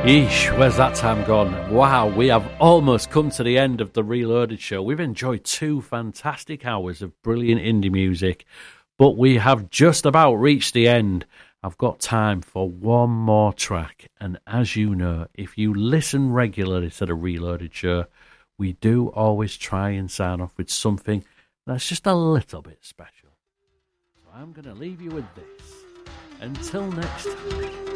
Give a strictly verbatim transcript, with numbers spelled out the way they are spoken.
Yeesh, where's that time gone? Wow, we have almost come to the end of the Reloaded show. We've enjoyed two fantastic hours of brilliant indie music, but we have just about reached the end. I've got time for one more track, and as you know, if you listen regularly to the Reloaded show, we do always try and sign off with something that's just a little bit special. So I'm going to leave you with this. Until next time.